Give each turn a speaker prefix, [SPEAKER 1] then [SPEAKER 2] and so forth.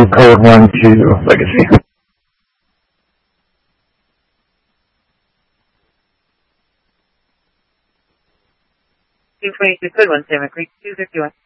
[SPEAKER 1] code 1 to Legacy.
[SPEAKER 2] 222, code 1, Salmon Creek, 251.